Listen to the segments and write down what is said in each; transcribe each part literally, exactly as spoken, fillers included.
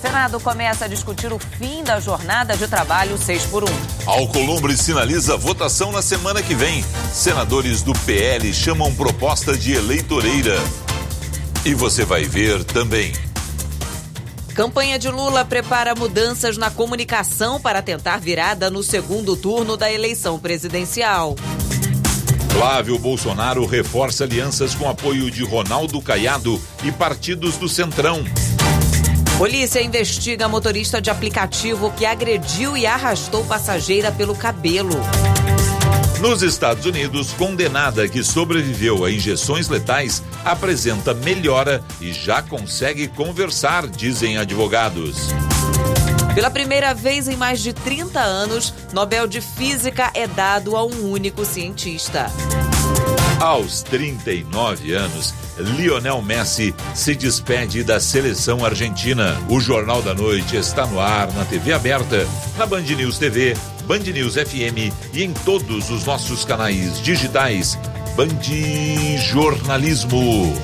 Senado começa a discutir o fim da jornada de trabalho seis por um. Alcolumbre sinaliza votação na semana que vem. Senadores do P L chamam proposta de eleitoreira. E você vai ver também. Campanha de Lula prepara mudanças na comunicação para tentar virada no segundo turno da eleição presidencial. Flávio Bolsonaro reforça alianças com apoio de Ronaldo Caiado e partidos do Centrão. Polícia investiga motorista de aplicativo que agrediu e arrastou passageira pelo cabelo. Nos Estados Unidos, condenada que sobreviveu a injeções letais apresenta melhora e já consegue conversar, dizem advogados. Pela primeira vez em mais de trinta anos, Nobel de Física é dado a um único cientista. Aos trinta e nove anos, Lionel Messi se despede da seleção argentina. O Jornal da Noite está no ar na T V aberta, na Band News T V, Band News F M e em todos os nossos canais digitais. Band Jornalismo.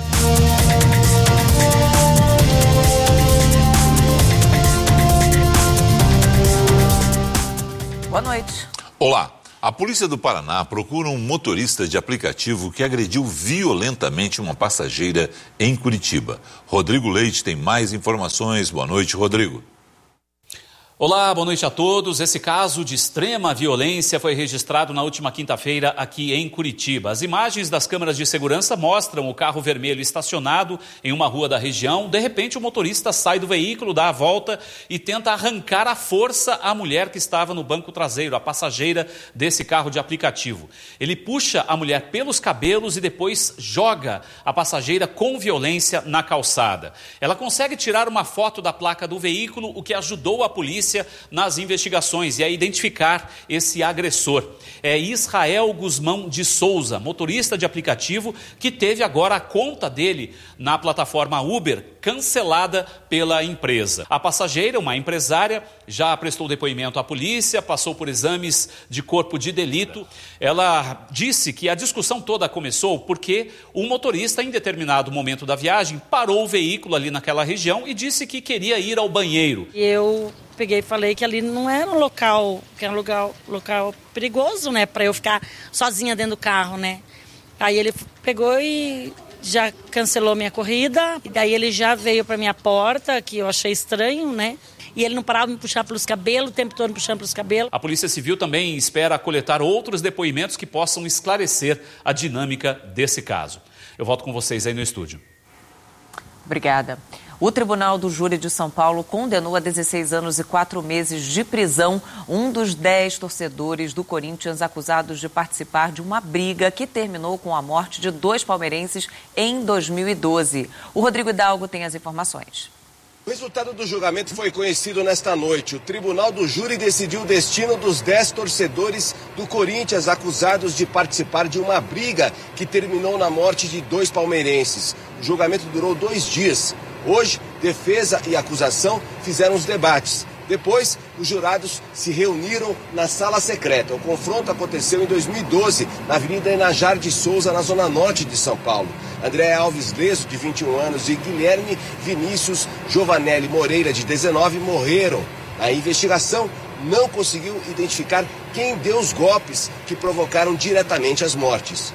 Boa noite. Olá. A polícia do Paraná procura um motorista de aplicativo que agrediu violentamente uma passageira em Curitiba. Rodrigo Leite tem mais informações. Boa noite, Rodrigo. Olá, boa noite a todos. Esse caso de extrema violência foi registrado na última quinta-feira aqui em Curitiba. As imagens das câmeras de segurança mostram o carro vermelho estacionado em uma rua da região. De repente, o motorista sai do veículo, dá a volta e tenta arrancar à força a mulher que estava no banco traseiro, a passageira desse carro de aplicativo. Ele puxa a mulher pelos cabelos e depois joga a passageira com violência na calçada. Ela consegue tirar uma foto da placa do veículo, o que ajudou a polícia nas investigações e a identificar esse agressor. É Israel Guzmão de Souza, motorista de aplicativo, que teve agora a conta dele na plataforma Uber cancelada pela empresa. A passageira, uma empresária, já prestou depoimento à polícia, passou por exames de corpo de delito. Ela disse que a discussão toda começou porque o motorista, em determinado momento da viagem, parou o veículo ali naquela região e disse que queria ir ao banheiro. Eu peguei e falei que ali não era um local, que era um local, local perigoso, né, para eu ficar sozinha dentro do carro, né. Aí ele pegou e já cancelou minha corrida, e daí ele já veio para minha porta, que eu achei estranho, né. E ele não parava de me puxar pelos cabelos, o tempo todo me puxando pelos cabelos. A Polícia Civil também espera coletar outros depoimentos que possam esclarecer a dinâmica desse caso. Eu volto com vocês aí no estúdio. Obrigada. O Tribunal do Júri de São Paulo condenou a dezesseis anos e quatro meses de prisão um dos dez torcedores do Corinthians acusados de participar de uma briga que terminou com a morte de dois palmeirenses em dois mil e doze. O Rodrigo Hidalgo tem as informações. O resultado do julgamento foi conhecido nesta noite. O Tribunal do Júri decidiu o destino dos dez torcedores do Corinthians acusados de participar de uma briga que terminou na morte de dois palmeirenses. O julgamento durou dois dias. Hoje, defesa e acusação fizeram os debates. Depois, os jurados se reuniram na sala secreta. O confronto aconteceu em dois mil e doze, na Avenida Enajar de Souza, na zona norte de São Paulo. André Alves Leso, de vinte e um anos, e Guilherme Vinícius Giovanelli Moreira, de dezenove, morreram. A investigação não conseguiu identificar quem deu os golpes que provocaram diretamente as mortes.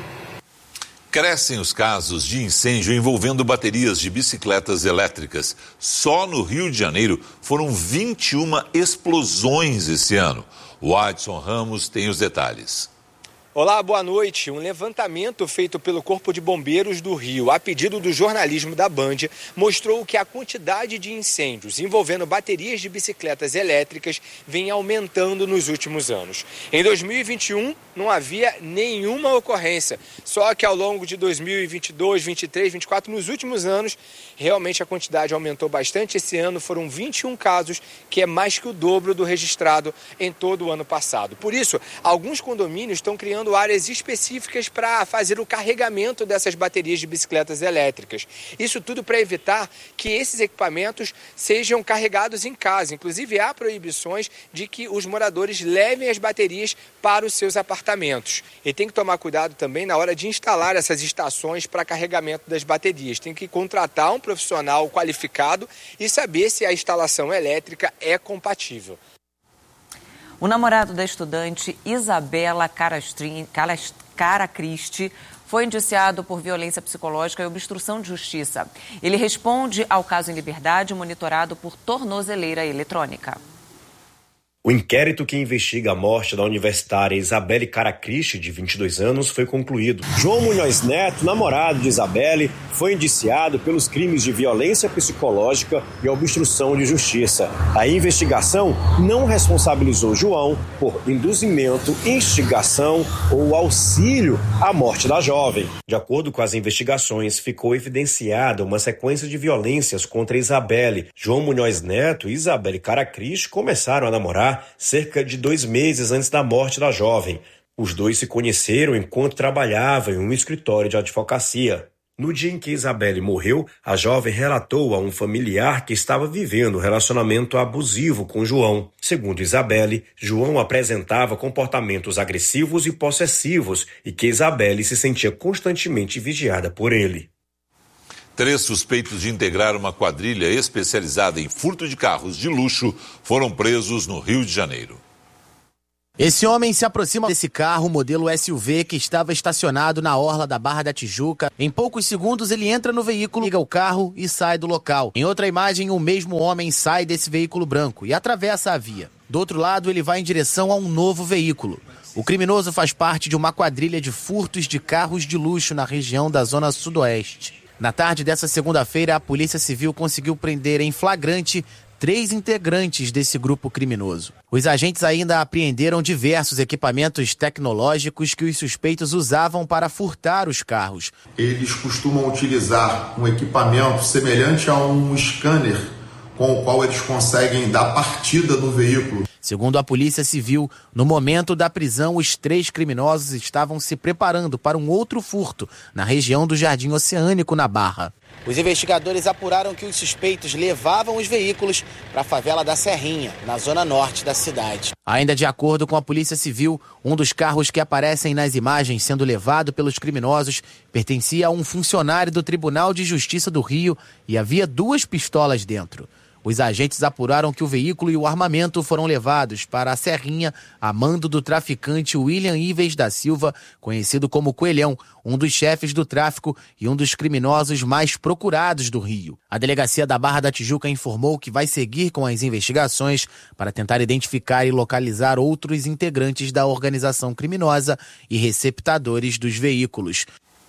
Crescem os casos de incêndio envolvendo baterias de bicicletas elétricas. Só no Rio de Janeiro foram vinte e uma explosões esse ano. O Adson Ramos tem os detalhes. Olá, boa noite. Um levantamento feito pelo Corpo de Bombeiros do Rio, a pedido do jornalismo da Band, mostrou que a quantidade de incêndios envolvendo baterias de bicicletas elétricas vem aumentando nos últimos anos. Em dois mil e vinte e um, não havia nenhuma ocorrência, só que ao longo de dois mil e vinte e dois, vinte e três, vinte e quatro, nos últimos anos, realmente a quantidade aumentou bastante. Esse ano foram vinte e um casos, que é mais que o dobro do registrado em todo o ano passado. Por isso, alguns condomínios estão criando utilizando áreas específicas para fazer o carregamento dessas baterias de bicicletas elétricas. Isso tudo para evitar que esses equipamentos sejam carregados em casa. Inclusive, há proibições de que os moradores levem as baterias para os seus apartamentos. E tem que tomar cuidado também na hora de instalar essas estações para carregamento das baterias. Tem que contratar um profissional qualificado e saber se a instalação elétrica é compatível. O namorado da estudante Isabela Caracristi foi indiciado por violência psicológica e obstrução de justiça. Ele responde ao caso em liberdade, monitorado por tornozeleira eletrônica. O inquérito que investiga a morte da universitária Isabelle Caracristi, de vinte e dois anos, foi concluído. João Munhoz Neto, namorado de Isabelle, foi indiciado pelos crimes de violência psicológica e obstrução de justiça. A investigação não responsabilizou João por induzimento, instigação ou auxílio à morte da jovem. De acordo com as investigações, ficou evidenciada uma sequência de violências contra Isabelle. João Munhoz Neto e Isabelle Caracristi começaram a namorar cerca de dois meses antes da morte da jovem. Os dois se conheceram enquanto trabalhavam em um escritório de advocacia. No dia em que Isabelle morreu, a jovem relatou a um familiar que estava vivendo um relacionamento abusivo com João. Segundo Isabelle, João apresentava comportamentos agressivos e possessivos e que Isabelle se sentia constantemente vigiada por ele. Três suspeitos de integrar uma quadrilha especializada em furto de carros de luxo foram presos no Rio de Janeiro. Esse homem se aproxima desse carro modelo S U V que estava estacionado na orla da Barra da Tijuca. Em poucos segundos ele entra no veículo, liga o carro e sai do local. Em outra imagem, o mesmo homem sai desse veículo branco e atravessa a via. Do outro lado, ele vai em direção a um novo veículo. O criminoso faz parte de uma quadrilha de furtos de carros de luxo na região da Zona Sudoeste. Na tarde dessa segunda-feira, a Polícia Civil conseguiu prender em flagrante três integrantes desse grupo criminoso. Os agentes ainda apreenderam diversos equipamentos tecnológicos que os suspeitos usavam para furtar os carros. Eles costumam utilizar um equipamento semelhante a um scanner com o qual eles conseguem dar partida no veículo. Segundo a Polícia Civil, no momento da prisão, os três criminosos estavam se preparando para um outro furto na região do Jardim Oceânico, na Barra. Os investigadores apuraram que os suspeitos levavam os veículos para a favela da Serrinha, na zona norte da cidade. Ainda de acordo com a Polícia Civil, um dos carros que aparecem nas imagens sendo levado pelos criminosos pertencia a um funcionário do Tribunal de Justiça do Rio e havia duas pistolas dentro. Os agentes apuraram que o veículo e o armamento foram levados para a Serrinha a mando do traficante William Ives da Silva, conhecido como Coelhão, um dos chefes do tráfico e um dos criminosos mais procurados do Rio. A delegacia da Barra da Tijuca informou que vai seguir com as investigações para tentar identificar e localizar outros integrantes da organização criminosa e receptadores dos veículos.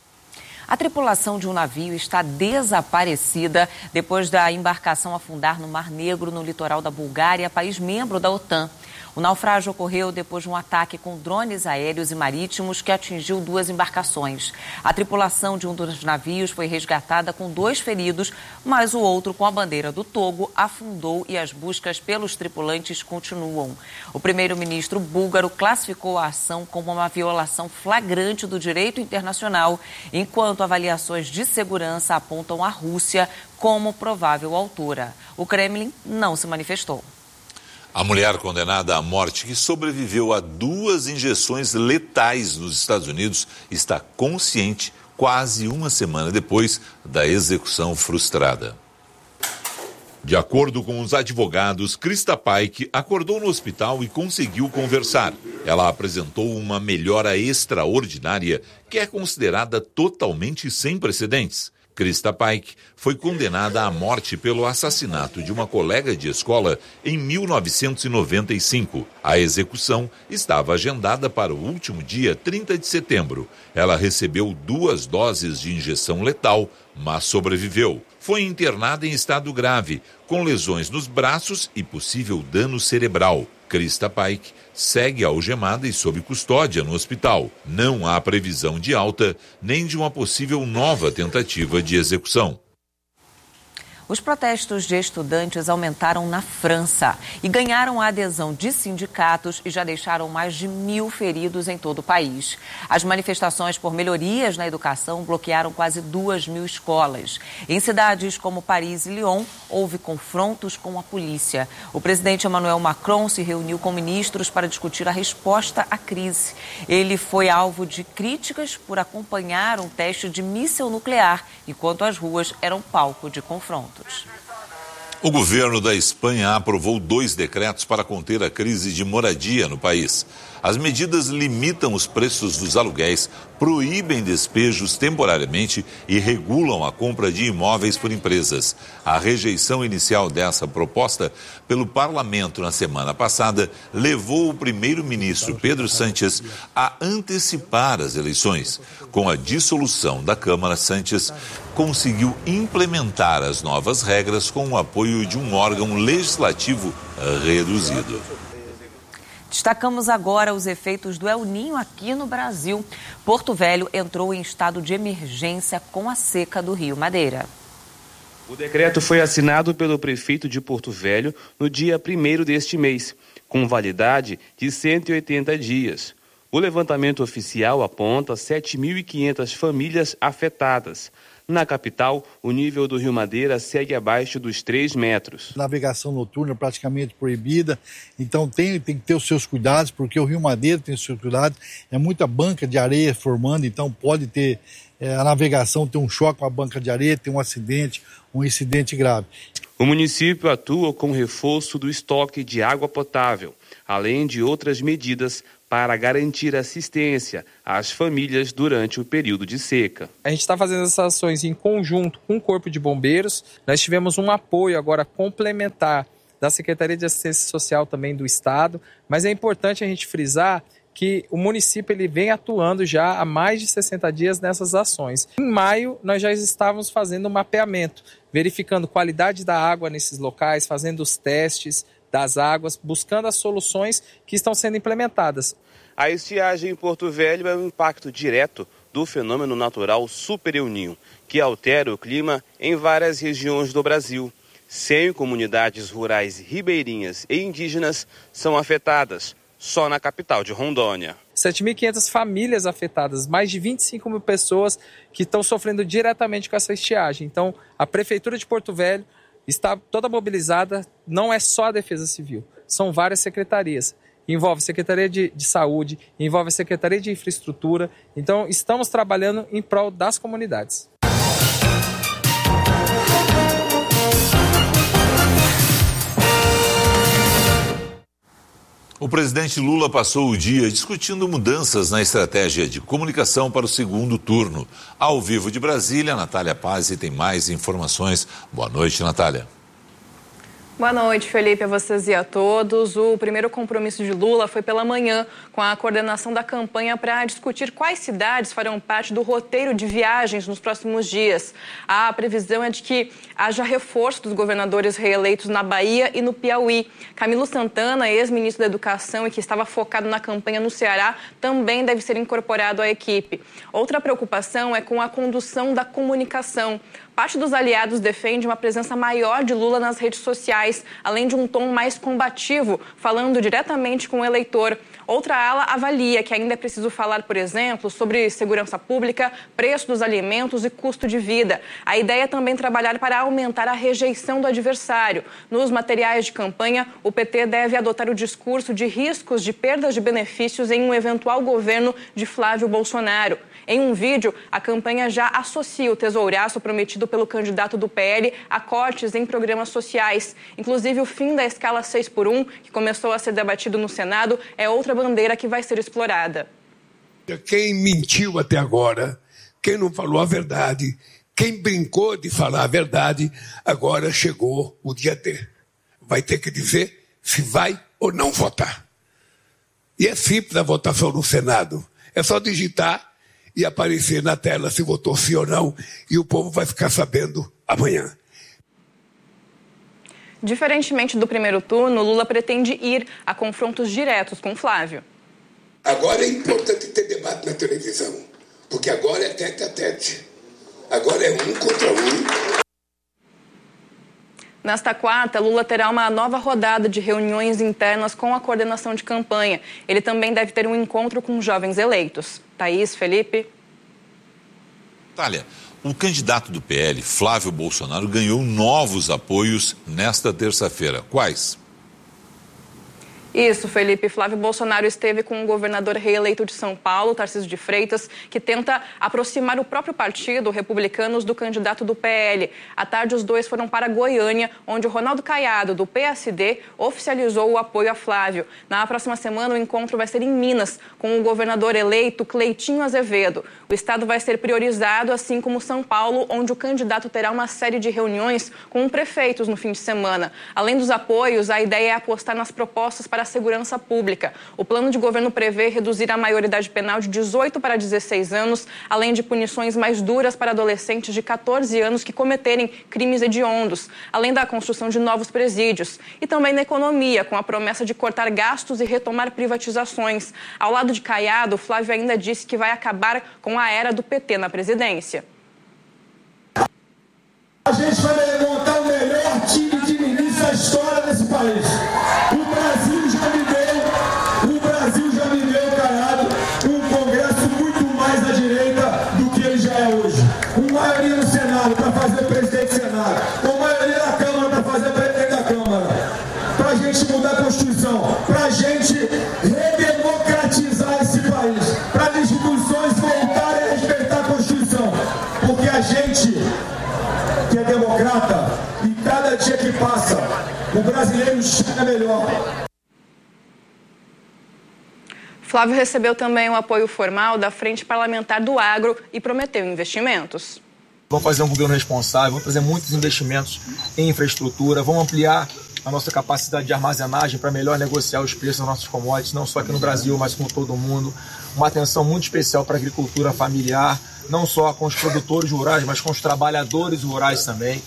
A tripulação de um navio está desaparecida depois da embarcação afundar no Mar Negro, no litoral da Bulgária, país membro da OTAN. O naufrágio ocorreu depois de um ataque com drones aéreos e marítimos que atingiu duas embarcações. A tripulação de um dos navios foi resgatada com dois feridos, mas o outro, com a bandeira do Togo, afundou e as buscas pelos tripulantes continuam. O primeiro-ministro búlgaro classificou a ação como uma violação flagrante do direito internacional, enquanto avaliações de segurança apontam a Rússia como provável autora. O Kremlin não se manifestou. A mulher condenada à morte, que sobreviveu a duas injeções letais nos Estados Unidos, está consciente quase uma semana depois da execução frustrada. De acordo com os advogados, Krista Paik acordou no hospital e conseguiu conversar. Ela apresentou uma melhora extraordinária que é considerada totalmente sem precedentes. Krista Paik foi condenada à morte pelo assassinato de uma colega de escola em mil novecentos e noventa e cinco. A execução estava agendada para o último dia trinta de setembro. Ela recebeu duas doses de injeção letal, mas sobreviveu. Foi internada em estado grave, com lesões nos braços e possível dano cerebral. Krista Paik segue algemada e sob custódia no hospital. Não há previsão de alta nem de uma possível nova tentativa de execução. Os protestos de estudantes aumentaram na França e ganharam a adesão de sindicatos e já deixaram mais de mil feridos em todo o país. As manifestações por melhorias na educação bloquearam quase duas mil escolas. Em cidades como Paris e Lyon, houve confrontos com a polícia. O presidente Emmanuel Macron se reuniu com ministros para discutir a resposta à crise. Ele foi alvo de críticas por acompanhar um teste de míssil nuclear, enquanto as ruas eram palco de confrontos. O governo da Espanha aprovou dois decretos para conter a crise de moradia no país. As medidas limitam os preços dos aluguéis, proíbem despejos temporariamente e regulam a compra de imóveis por empresas. A rejeição inicial dessa proposta pelo parlamento na semana passada levou o primeiro-ministro Pedro Sánchez a antecipar as eleições. Com a dissolução da Câmara, Sánchez conseguiu implementar as novas regras com o apoio de um órgão legislativo reduzido. Destacamos agora os efeitos do El Niño aqui no Brasil. Porto Velho entrou em estado de emergência com a seca do Rio Madeira. O decreto foi assinado pelo prefeito de Porto Velho no dia primeiro deste mês, com validade de cento e oitenta dias. O levantamento oficial aponta sete mil e quinhentas famílias afetadas. Na capital, o nível do Rio Madeira segue abaixo dos três metros. Navegação noturna praticamente proibida, então tem, tem que ter os seus cuidados, porque o Rio Madeira tem os seus cuidados, é muita banca de areia formando, então pode ter é, a navegação, ter um choque com a banca de areia, ter um acidente, um incidente grave. O município atua com reforço do estoque de água potável, além de outras medidas para garantir assistência às famílias durante o período de seca. A gente está fazendo essas ações em conjunto com o Corpo de Bombeiros. Nós tivemos um apoio agora complementar da Secretaria de Assistência Social também do Estado, mas é importante a gente frisar que o município ele vem atuando já há mais de sessenta dias nessas ações. Em maio, nós já estávamos fazendo um mapeamento, verificando qualidade da água nesses locais, fazendo os testes das águas, buscando as soluções que estão sendo implementadas. A estiagem em Porto Velho é um impacto direto do fenômeno natural Super El Niño, que altera o clima em várias regiões do Brasil. cem comunidades rurais ribeirinhas e indígenas são afetadas, só na capital de Rondônia. sete mil e quinhentas famílias afetadas, mais de vinte e cinco mil pessoas que estão sofrendo diretamente com essa estiagem. Então, a Prefeitura de Porto Velho está toda mobilizada, não é só a Defesa Civil, são várias secretarias. Envolve Secretaria de, de Saúde, envolve a Secretaria de Infraestrutura. Então, estamos trabalhando em prol das comunidades. O presidente Lula passou o dia discutindo mudanças na estratégia de comunicação para o segundo turno. Ao vivo de Brasília, Natália Pazzi tem mais informações. Boa noite, Natália. Boa noite, Felipe, a vocês e a todos. O primeiro compromisso de Lula foi pela manhã, com a coordenação da campanha para discutir quais cidades farão parte do roteiro de viagens nos próximos dias. A previsão é de que haja reforço dos governadores reeleitos na Bahia e no Piauí. Camilo Santana, ex-ministro da Educação e que estava focado na campanha no Ceará, também deve ser incorporado à equipe. Outra preocupação é com a condução da comunicação. Parte dos aliados defende uma presença maior de Lula nas redes sociais, além de um tom mais combativo, falando diretamente com o eleitor. Outra ala avalia que ainda é preciso falar, por exemplo, sobre segurança pública, preço dos alimentos e custo de vida. A ideia é também trabalhar para aumentar a rejeição do adversário. Nos materiais de campanha, o P T deve adotar o discurso de riscos de perdas de benefícios em um eventual governo de Flávio Bolsonaro. Em um vídeo, a campanha já associa o tesouraço prometido pelo candidato do P L a cortes em programas sociais. Inclusive, o fim da escala seis por um, que começou a ser debatido no Senado, é outra bandeira que vai ser explorada. Quem mentiu até agora, quem não falou a verdade, quem brincou de falar a verdade, agora chegou o dia D. Vai ter que dizer se vai ou não votar. E é simples a votação no Senado. É só digitar e aparecer na tela se votou sim ou não, e o povo vai ficar sabendo amanhã. Diferentemente do primeiro turno, Lula pretende ir a confrontos diretos com Flávio. Agora é importante ter debate na televisão, porque agora é tete a tete. Agora é um contra um. Nesta quarta, Lula terá uma nova rodada de reuniões internas com a coordenação de campanha. Ele também deve ter um encontro com jovens eleitos. Thaís, Felipe. Natália, o candidato do P L, Flávio Bolsonaro, ganhou novos apoios nesta terça-feira. Quais? Isso, Felipe. Flávio Bolsonaro esteve com o governador reeleito de São Paulo, Tarcísio de Freitas, que tenta aproximar o próprio partido, Republicanos, do candidato do P L. À tarde, os dois foram para Goiânia, onde o Ronaldo Caiado, do P S D, oficializou o apoio a Flávio. Na próxima semana, o encontro vai ser em Minas, com o governador eleito Cleitinho Azevedo. O estado vai ser priorizado, assim como São Paulo, onde o candidato terá uma série de reuniões com prefeitos no fim de semana. Além dos apoios, a ideia é apostar nas propostas para a segurança pública. O plano de governo prevê reduzir a maioridade penal de dezoito para dezesseis anos, além de punições mais duras para adolescentes de catorze anos que cometerem crimes hediondos, além da construção de novos presídios. E também na economia, com a promessa de cortar gastos e retomar privatizações. Ao lado de Caiado, Flávio ainda disse que vai acabar com a era do P T na presidência. A gente vai montar o melhor time de ministros da história desse país. O Brasil já me deu, o Brasil já me deu, Caiado, um Congresso muito mais à direita do que ele já é hoje. Com maioria no Senado para fazer presidente do Senado, com maioria na Câmara para fazer presidente da Câmara. Para a gente mudar a Constituição, para a gente redemocratizar esse país, para as instituições voltarem a respeitar a Constituição. Porque a gente que é democrata, e cada dia que passa, o brasileiro chega melhor. Flávio recebeu também o apoio formal da Frente Parlamentar do Agro e prometeu investimentos. Vamos fazer um governo responsável, vamos fazer muitos investimentos em infraestrutura, vamos ampliar a nossa capacidade de armazenagem para melhor negociar os preços das nossas commodities, não só aqui no Brasil, mas com todo o mundo. Uma atenção muito especial para a agricultura familiar, não só com os produtores rurais, mas com os trabalhadores rurais também.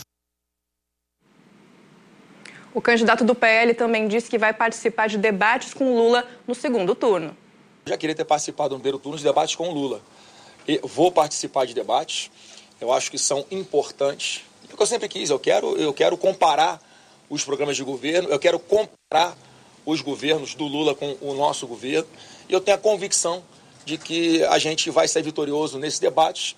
O candidato do P L também disse que vai participar de debates com Lula no segundo turno. Eu já queria ter participado no primeiro turno de debates com Lula. E vou participar de debates, eu acho que são importantes. É o que eu sempre quis, eu quero, eu quero comparar os programas de governo, eu quero comparar os governos do Lula com o nosso governo. E eu tenho a convicção de que a gente vai ser vitorioso nesse debate.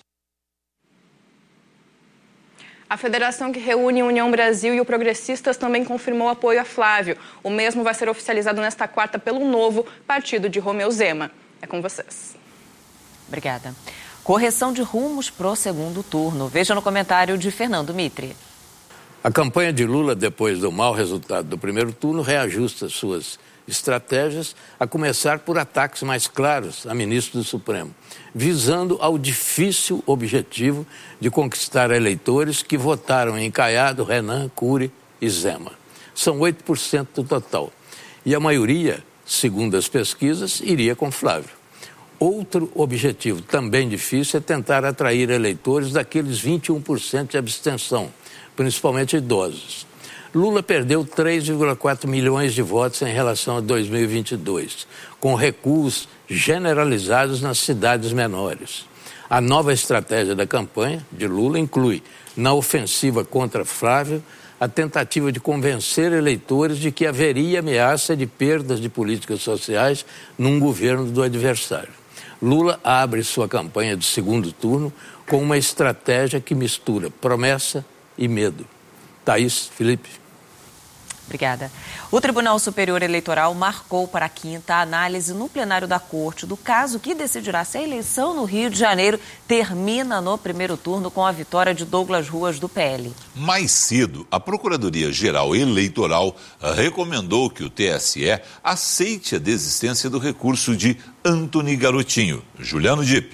A federação que reúne União Brasil e o Progressistas também confirmou apoio a Flávio. O mesmo vai ser oficializado nesta quarta pelo novo partido de Romeu Zema. É com vocês. Obrigada. Correção de rumos pro segundo turno. Veja no comentário de Fernando Mitre. A campanha de Lula, depois do mau resultado do primeiro turno, reajusta suas estratégias, a começar por ataques mais claros a ministro do Supremo, visando ao difícil objetivo de conquistar eleitores que votaram em Caiado, Renan, Cury e Zema. São oito por cento do total. E a maioria, segundo as pesquisas, iria com Flávio. Outro objetivo também difícil é tentar atrair eleitores daqueles vinte e um por cento de abstenção, principalmente idosos. Lula perdeu três vírgula quatro milhões de votos em relação a dois mil e vinte e dois, com recuos generalizados nas cidades menores. A nova estratégia da campanha de Lula inclui, na ofensiva contra Flávio, a tentativa de convencer eleitores de que haveria ameaça de perdas de políticas sociais num governo do adversário. Lula abre sua campanha de segundo turno com uma estratégia que mistura promessa e medo. Thaís, Felipe. Obrigada. O Tribunal Superior Eleitoral marcou para a quinta a análise no plenário da Corte do caso que decidirá se a eleição no Rio de Janeiro termina no primeiro turno com a vitória de Douglas Ruas, do P L. Mais cedo, a Procuradoria-Geral Eleitoral recomendou que o T S E aceite a desistência do recurso de Antony Garotinho. Juliano Dipp.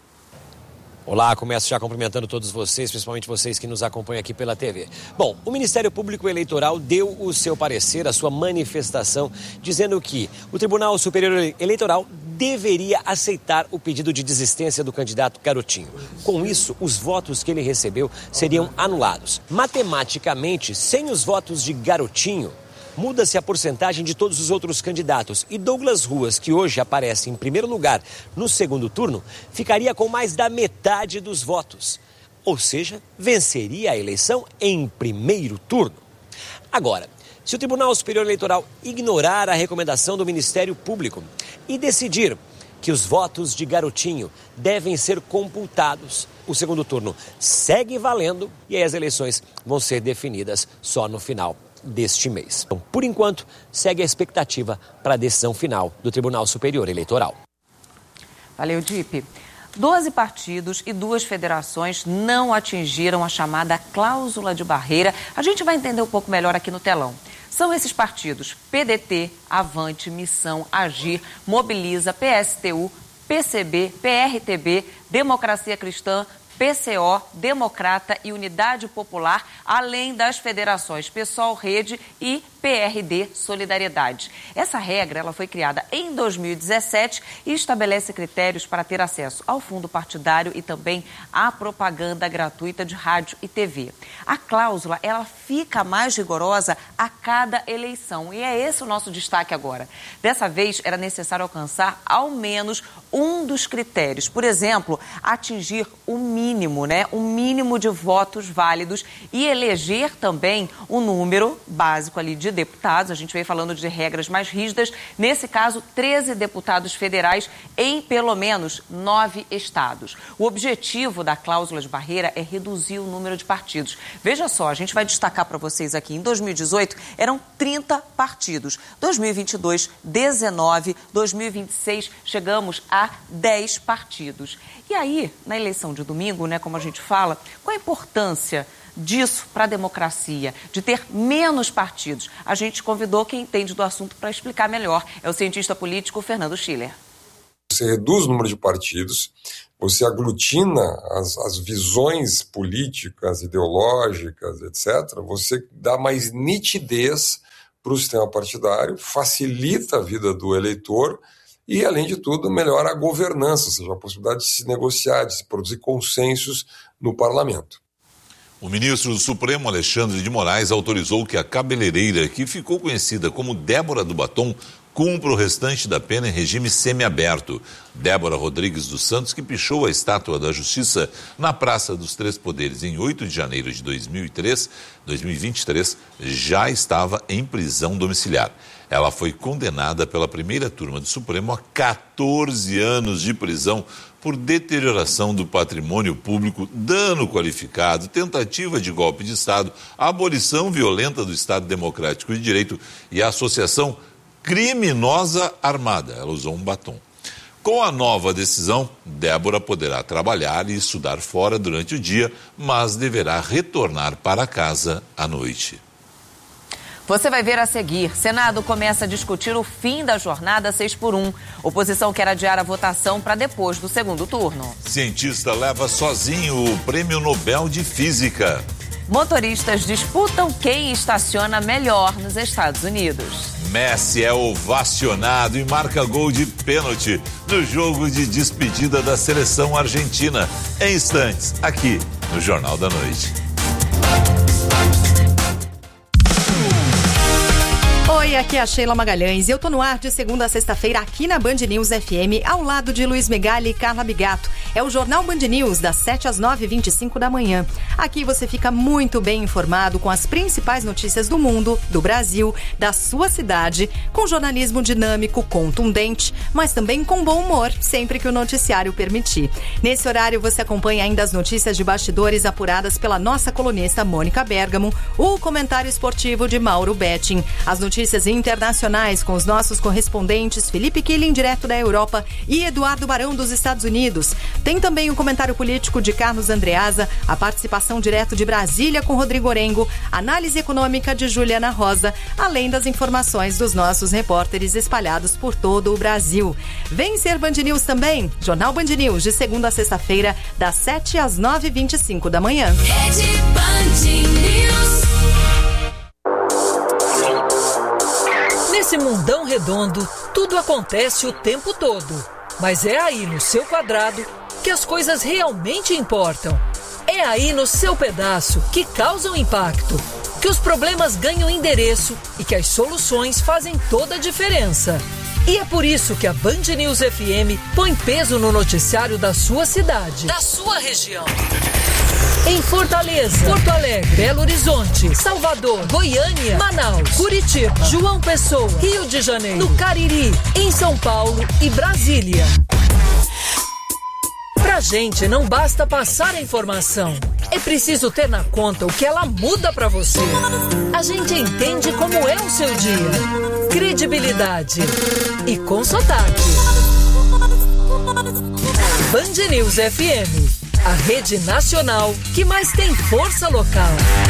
Olá, começo já cumprimentando todos vocês, principalmente vocês que nos acompanham aqui pela T V. Bom, o Ministério Público Eleitoral deu o seu parecer, a sua manifestação, dizendo que o Tribunal Superior Eleitoral deveria aceitar o pedido de desistência do candidato Garotinho. Com isso, os votos que ele recebeu seriam anulados. Matematicamente, sem os votos de Garotinho, muda-se a porcentagem de todos os outros candidatos. E Douglas Ruas, que hoje aparece em primeiro lugar no segundo turno, ficaria com mais da metade dos votos. Ou seja, venceria a eleição em primeiro turno. Agora, se o Tribunal Superior Eleitoral ignorar a recomendação do Ministério Público e decidir que os votos de Garotinho devem ser computados, o segundo turno segue valendo e aí as eleições vão ser definidas só no final deste mês. Então, por enquanto, segue a expectativa para a decisão final do Tribunal Superior Eleitoral. Valeu, Dipe. Doze partidos e duas federações não atingiram a chamada cláusula de barreira. A gente vai entender um pouco melhor aqui no telão. São esses partidos P D T, Avante, Missão, Agir, Mobiliza, P S T U, P C B, P R T B, Democracia Cristã, P C O, Democrata e Unidade Popular, além das federações PSOL, Rede e P R D Solidariedade. Essa regra ela foi criada em dois mil e dezessete e estabelece critérios para ter acesso ao fundo partidário e também à propaganda gratuita de rádio e T V. A cláusula ela fica mais rigorosa a cada eleição e é esse o nosso destaque agora. Dessa vez era necessário alcançar ao menos um dos critérios. Por exemplo, atingir o mínimo, né? O mínimo de votos válidos e eleger também o número básico ali de deputados. A gente veio falando de regras mais rígidas. Nesse caso, treze deputados federais em pelo menos nove estados. O objetivo da cláusula de barreira é reduzir o número de partidos. Veja só, a gente vai destacar para vocês aqui. Em dois mil e dezoito, eram trinta partidos. dois mil e vinte e dois, dezenove. dois mil e vinte e seis, chegamos a dez partidos. E aí, na eleição de domingo, né, como a gente fala, qual a importância disso para a democracia, de ter menos partidos? A gente convidou quem entende do assunto para explicar melhor. É o cientista político Fernando Schiller. Você reduz o número de partidos, você aglutina as, as visões políticas, ideológicas, etcétera. Você dá mais nitidez para o sistema partidário, facilita a vida do eleitor e, além de tudo, melhora a governança, ou seja, a possibilidade de se negociar, de se produzir consensos no parlamento. O ministro do Supremo, Alexandre de Moraes, autorizou que a cabeleireira, que ficou conhecida como Débora do Batom, cumpra o restante da pena em regime semiaberto. Débora Rodrigues dos Santos, que pichou a estátua da Justiça na Praça dos Três Poderes em oito de janeiro de dois mil e três, dois mil e vinte e três, já estava em prisão domiciliar. Ela foi condenada pela primeira turma do Supremo a quatorze anos de prisão por deterioração do patrimônio público, dano qualificado, tentativa de golpe de Estado, abolição violenta do Estado Democrático de Direito e associação criminosa armada. Ela usou um batom. Com a nova decisão, Débora poderá trabalhar e estudar fora durante o dia, mas deverá retornar para casa à noite. Você vai ver a seguir. Senado começa a discutir o fim da jornada seis por um. Oposição quer adiar a votação para depois do segundo turno. Cientista leva sozinho o Prêmio Nobel de Física. Motoristas disputam quem estaciona melhor nos Estados Unidos. Messi é ovacionado e marca gol de pênalti no jogo de despedida da seleção argentina. Em instantes, aqui no Jornal da Noite. Oi, aqui é a Sheila Magalhães e eu tô no ar de segunda a sexta-feira aqui na Band News F M, ao lado de Luiz Megali e Carla Bigato. É o Jornal Band News, das sete às nove e vinte e cinco da manhã. Aqui você fica muito bem informado com as principais notícias do mundo, do Brasil, da sua cidade, com jornalismo dinâmico, contundente, mas também com bom humor, sempre que o noticiário permitir. Nesse horário você acompanha ainda as notícias de bastidores apuradas pela nossa colunista Mônica Bergamo, o comentário esportivo de Mauro Betting, as notícias internacionais com os nossos correspondentes Felipe Killing, direto da Europa, e Eduardo Barão, dos Estados Unidos. Tem também o comentário político de Carlos Andreasa, a participação direto de Brasília com Rodrigo Orengo, análise econômica de Juliana Rosa, além das informações dos nossos repórteres espalhados por todo o Brasil. Vem ser Band News também, Jornal Band News, de segunda a sexta-feira, das sete às nove e vinte e cinco da manhã. Rede Band News. Nesse mundão redondo, tudo acontece o tempo todo. Mas é aí no seu quadrado que as coisas realmente importam. É aí no seu pedaço que causam impacto, que os problemas ganham endereço e que as soluções fazem toda a diferença. E é por isso que a Band News F M põe peso no noticiário da sua cidade, da sua região. Em Fortaleza, Porto Alegre, Belo Horizonte, Salvador, Goiânia, Manaus, Curitiba, João Pessoa, Rio de Janeiro, no Cariri, em São Paulo e Brasília. Pra gente não basta passar a informação, é preciso ter na conta o que ela muda pra você. A gente entende como é o seu dia. Credibilidade e com sotaque. Band News F M, a rede nacional que mais tem força local.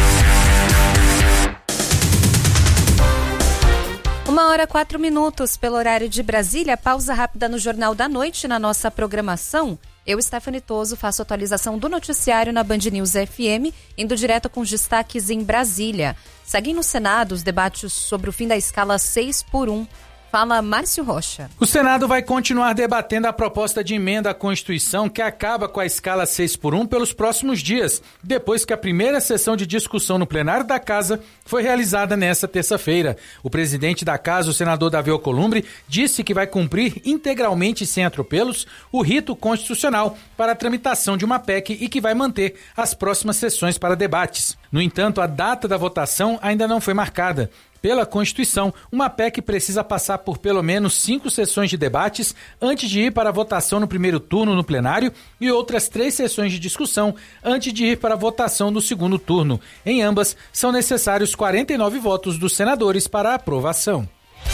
Uma hora, quatro minutos pelo horário de Brasília. Pausa rápida no Jornal da Noite na nossa programação. Eu, Stephanie Toso, faço atualização do noticiário na Band News F M, indo direto com os destaques em Brasília. Seguem no Senado os debates sobre o fim da escala seis por um. Fala Márcio Rocha. O Senado vai continuar debatendo a proposta de emenda à Constituição que acaba com a escala seis por um pelos próximos dias, depois que a primeira sessão de discussão no plenário da Casa foi realizada nesta terça-feira. O presidente da Casa, o senador Davi Alcolumbre, disse que vai cumprir integralmente, sem atropelos, o rito constitucional para a tramitação de uma P E C e que vai manter as próximas sessões para debates. No entanto, a data da votação ainda não foi marcada. Pela Constituição, uma P E C precisa passar por pelo menos cinco sessões de debates antes de ir para a votação no primeiro turno no plenário e outras três sessões de discussão antes de ir para a votação no segundo turno. Em ambas, são necessários quarenta e nove votos dos senadores para a aprovação.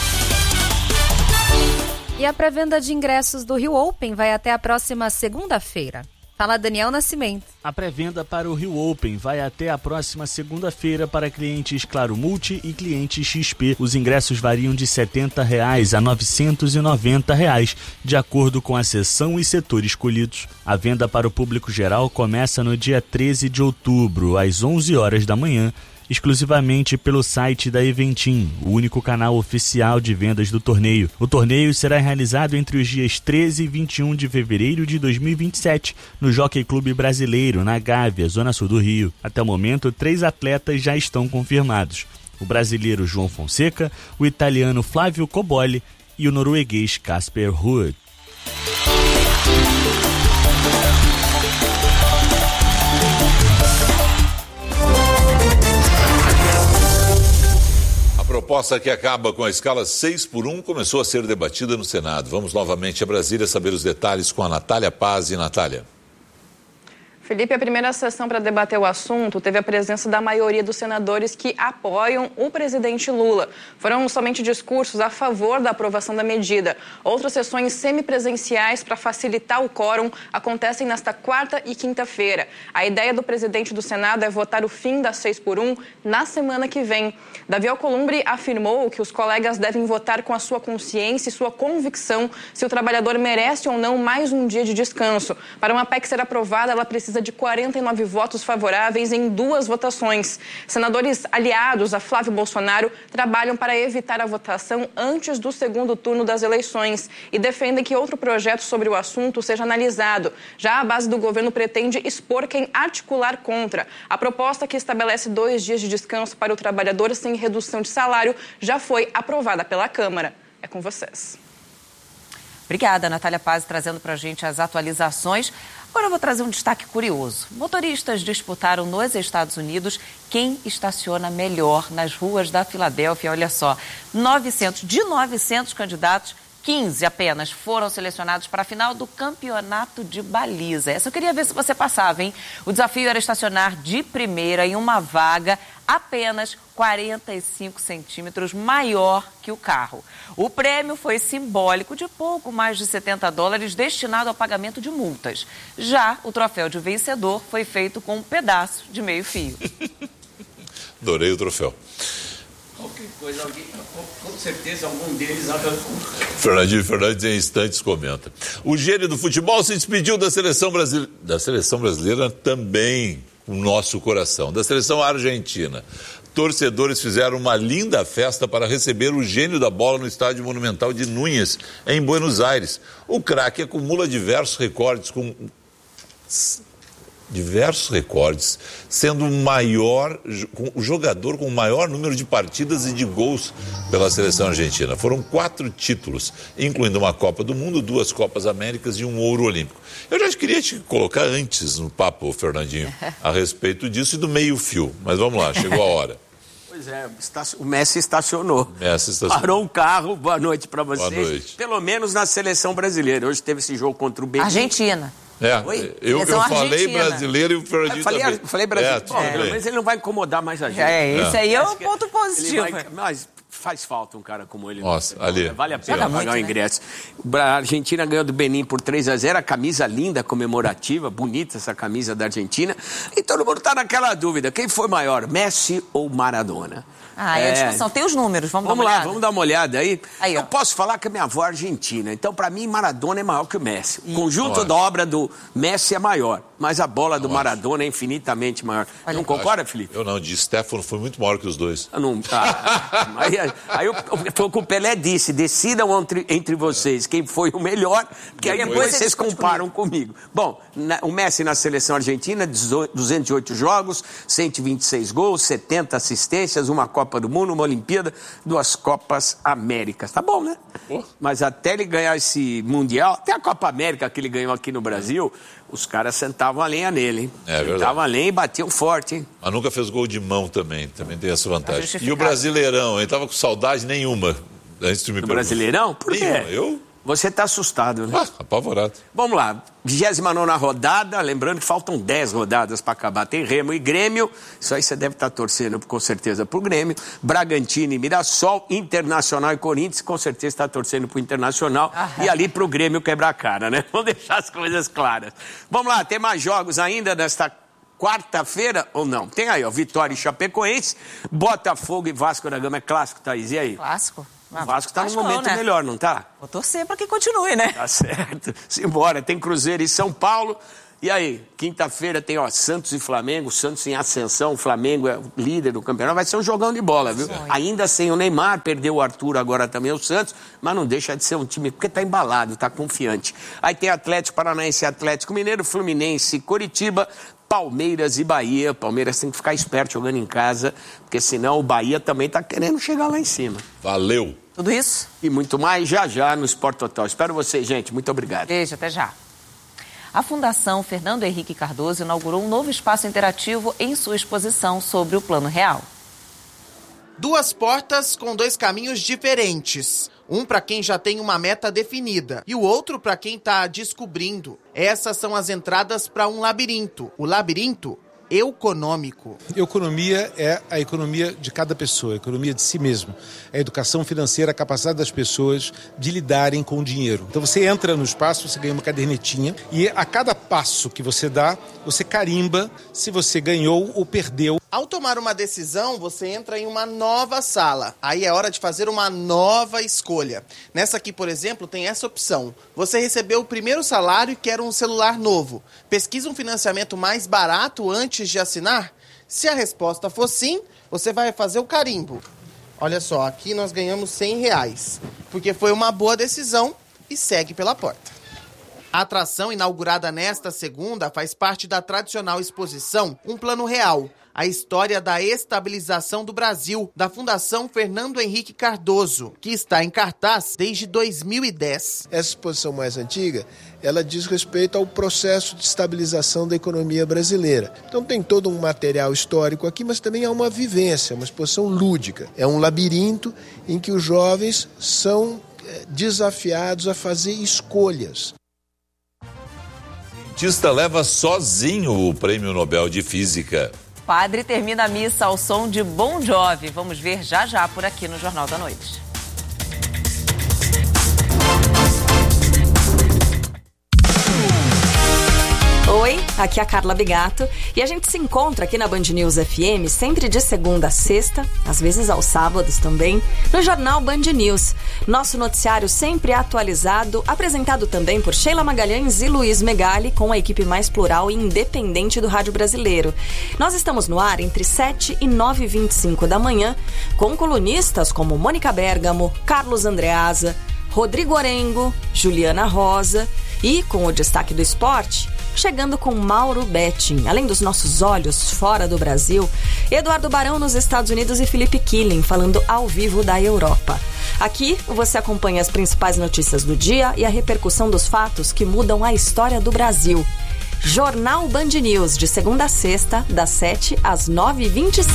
E a pré-venda de ingressos do Rio Open vai até a próxima segunda-feira. Fala Daniel Nascimento. A pré-venda para o Rio Open vai até a próxima segunda-feira para clientes Claro Multi e clientes X P. Os ingressos variam de setenta reais a novecentos e noventa reais, de acordo com a sessão e setor escolhidos. A venda para o público geral começa no dia treze de outubro, às onze horas da manhã, exclusivamente pelo site da Eventim, o único canal oficial de vendas do torneio. O torneio será realizado entre os dias treze e vinte e um de fevereiro de dois mil e vinte e sete, no Jockey Clube Brasileiro, na Gávea, zona sul do Rio. Até o momento, três atletas já estão confirmados: o brasileiro João Fonseca, o italiano Flávio Cobolli e o norueguês Casper Ruud. A proposta que acaba com a escala seis por um começou a ser debatida no Senado. Vamos novamente a Brasília saber os detalhes com a Natália Paz. E Natália. Felipe, a primeira sessão para debater o assunto teve a presença da maioria dos senadores que apoiam o presidente Lula. Foram somente discursos a favor da aprovação da medida. Outras sessões semipresenciais para facilitar o quórum acontecem nesta quarta e quinta-feira. A ideia do presidente do Senado é votar o fim da seis por um na semana que vem. Davi Alcolumbre afirmou que os colegas devem votar com a sua consciência e sua convicção se o trabalhador merece ou não mais um dia de descanso. Para uma P E C ser aprovada, ela precisa de quarenta e nove votos favoráveis em duas votações. Senadores aliados a Flávio Bolsonaro trabalham para evitar a votação antes do segundo turno das eleições e defendem que outro projeto sobre o assunto seja analisado. Já a base do governo pretende expor quem articular contra. A proposta que estabelece dois dias de descanso para o trabalhador sem redução de salário já foi aprovada pela Câmara. É com vocês. Obrigada, Natália Paz, trazendo para a gente as atualizações. Agora eu vou trazer um destaque curioso. Motoristas disputaram nos Estados Unidos quem estaciona melhor nas ruas da Filadélfia. Olha só, novecentos, de novecentos candidatos, quinze apenas foram selecionados para a final do campeonato de baliza. Essa eu queria ver se você passava, hein? O desafio era estacionar de primeira em uma vaga apenas quarenta e cinco centímetros maior que o carro. O prêmio foi simbólico de pouco mais de setenta dólares destinado ao pagamento de multas. Já o troféu de vencedor foi feito com um pedaço de meio fio. Adorei o troféu. Qualquer coisa, alguém, com certeza algum deles... Fernandinho Fernandes em instantes comenta. O gênio do futebol se despediu da seleção brasileira, da seleção brasileira também, com o nosso coração, da seleção argentina. Torcedores fizeram uma linda festa para receber o gênio da bola no Estádio Monumental de Núñez, em Buenos Aires. O craque acumula diversos recordes com... diversos recordes, sendo o maior, o jogador com o maior número de partidas e de gols pela seleção argentina. Foram quatro títulos, incluindo uma Copa do Mundo, duas Copas Américas e um ouro olímpico. Eu já queria te colocar antes no papo, Fernandinho, a respeito disso e do meio-fio, mas vamos lá, chegou a hora. Pois é, o Messi estacionou. Messi estacionou. Parou o carro, boa noite para vocês. Boa noite. Pelo menos na seleção brasileira. Hoje teve esse jogo contra o Benin. Argentina. É, Oi? eu, eu falei brasileiro e o Fernandinho eu falei, também. Falei brasileiro, é, Bom, mas ele não vai incomodar mais a gente. É, esse aí é um o ponto positivo. Vai, mas faz falta um cara como ele. Nossa, ali. Vale a pena Joga pagar muito, o ingresso. Né? A Argentina ganhou do Benin por três a zero, a camisa linda, comemorativa, bonita essa camisa da Argentina. E todo mundo está naquela dúvida, quem foi maior, Messi ou Maradona? Ah, é a discussão. Tem os números, vamos, vamos dar uma lá, olhada. vamos dar uma olhada aí. aí eu posso falar que a minha avó é argentina, então para mim Maradona é maior que o Messi. O conjunto Olha. da obra do Messi é maior, mas a bola do Eu Maradona acho. é infinitamente maior. Olha. Não concorda, Acho, Felipe? Eu não, de Stefano foi muito maior que os dois. Eu não, ah, aí aí eu, foi o que o Pelé disse, decidam entre, entre vocês quem foi o melhor, porque aí depois, depois vocês comparam comigo. comigo. Bom, na, o Messi na seleção argentina, duzentos e oito jogos, cento e vinte e seis gols, setenta assistências, uma Copa do Mundo, uma Olimpíada, duas Copas Américas. Tá bom, né? Oh. Mas até ele ganhar esse Mundial, até a Copa América que ele ganhou aqui no Brasil, os caras sentavam a lenha nele, hein? É verdade. Sentavam a lenha e batiam forte, hein? Mas nunca fez gol de mão também, também tem essa vantagem. E o Brasileirão, ele tava com saudade nenhuma antes de me perguntar. Brasileirão? Por quê? Nenhuma. Eu? Você está assustado, né? Ah, apavorado. Vamos lá, vigésima nona rodada, lembrando que faltam dez rodadas para acabar. Tem Remo e Grêmio, isso aí você deve estar torcendo com certeza pro Grêmio. Bragantino e Mirassol, Internacional e Corinthians, com certeza está torcendo pro Internacional. Ah, e ali pro Grêmio quebrar a cara, né? Vamos deixar as coisas claras. Vamos lá, tem mais jogos ainda nesta quarta-feira ou não? Tem aí, ó, Vitória e Chapecoense, Botafogo e Vasco da Gama. É clássico, Thaís, e aí? Clássico. O Vasco está num momento não, né? melhor, não tá? Vou torcer para que continue, né? Tá certo. Simbora, tem Cruzeiro e São Paulo. E aí, quinta-feira tem, ó, Santos e Flamengo, Santos em ascensão, o Flamengo é o líder do campeonato, vai ser um jogão de bola, viu? Sim. Ainda sem o Neymar, perdeu o Arthur, agora também o Santos, mas não deixa de ser um time, porque tá embalado, tá confiante. Aí tem Atlético Paranaense, Atlético Mineiro, Fluminense, Coritiba, Palmeiras e Bahia. Palmeiras tem que ficar esperto jogando em casa, porque senão o Bahia também tá querendo chegar lá em cima. Valeu. Tudo isso? E muito mais já já no Sport Total. Espero vocês, gente. Muito obrigado. Beijo, até já. A Fundação Fernando Henrique Cardoso inaugurou um novo espaço interativo em sua exposição sobre o Plano Real. Duas portas com dois caminhos diferentes. Um para quem já tem uma meta definida e o outro para quem está descobrindo. Essas são as entradas para um labirinto. O labirinto econômico. Economia é a economia de cada pessoa, a economia de si mesmo. A educação financeira, a capacidade das pessoas de lidarem com o dinheiro. Então você entra no espaço, você ganha uma cadernetinha e a cada passo que você dá, você carimba se você ganhou ou perdeu. Ao tomar uma decisão, você entra em uma nova sala. Aí é hora de fazer uma nova escolha. Nessa aqui, por exemplo, tem essa opção. Você recebeu o primeiro salário e quer um celular novo. Pesquisa um financiamento mais barato antes de assinar? Se a resposta for sim, você vai fazer o carimbo. Olha só, aqui nós ganhamos cem reais, porque foi uma boa decisão e segue pela porta. A atração inaugurada nesta segunda faz parte da tradicional exposição Um Plano Real, a história da estabilização do Brasil, da Fundação Fernando Henrique Cardoso, que está em cartaz desde dois mil e dez. Essa exposição mais antiga, ela diz respeito ao processo de estabilização da economia brasileira. Então tem todo um material histórico aqui, mas também há uma vivência, uma exposição lúdica. É um labirinto em que os jovens são desafiados a fazer escolhas. O cientista leva sozinho o Prêmio Nobel de Física. Padre termina a missa ao som de Bon Jovi. Vamos ver já já por aqui no Jornal da Noite. Oi, aqui é a Carla Bigato e a gente se encontra aqui na Band News F M sempre de segunda a sexta, às vezes aos sábados também, no Jornal Band News. Nosso noticiário sempre atualizado, apresentado também por Sheila Magalhães e Luiz Megali, com a equipe mais plural e independente do rádio brasileiro. Nós estamos no ar entre sete e nove e vinte e cinco da manhã, com colunistas como Mônica Bergamo, Carlos Andreasa, Rodrigo Orengo, Juliana Rosa E com o destaque do esporte, chegando com Mauro Betting. Além dos nossos olhos fora do Brasil, Eduardo Barão nos Estados Unidos e Felipe Killing falando ao vivo da Europa. Aqui você acompanha as principais notícias do dia e a repercussão dos fatos que mudam a história do Brasil. Jornal Band News, de segunda a sexta, das sete às nove e vinte e cinco.